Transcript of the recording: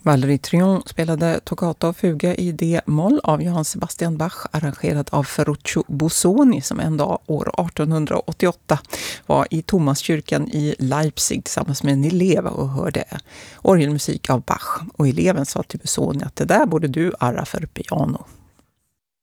Valérie Trion spelade Toccata och fuga i D-moll av Johann Sebastian Bach, arrangerad av Ferruccio Busoni, som en dag år 1888 var i Thomaskyrkan i Leipzig tillsammans med en elev och hörde orgelmusik av Bach. Och eleven sa till Busoni att det där borde du arra för piano.